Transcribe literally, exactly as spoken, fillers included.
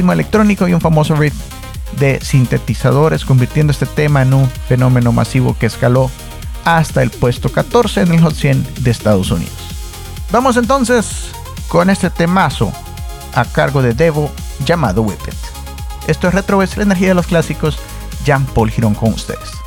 ritmo electrónico y un famoso riff de sintetizadores, convirtiendo este tema en un fenómeno masivo que escaló hasta el puesto catorce en el Hot cien de Estados Unidos. Vamos entonces con este temazo a cargo de Devo llamado Whip It. Esto es Retro, es la energía de los clásicos. Jean Paul Girón con ustedes.